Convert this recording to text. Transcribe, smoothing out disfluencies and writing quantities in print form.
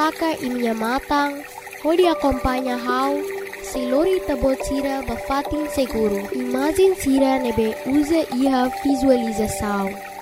saka e minha matang, hodi acompanha how, se lori tabot sira bafatin seguro. Imagem sira nebe usa iha visualização.